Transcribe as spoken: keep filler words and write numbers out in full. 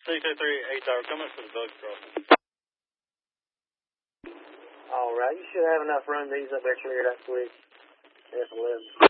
six oh three, eight tower, come up to the bug crossing. All right, you should have enough room. These up there cleared up quick. F eleven.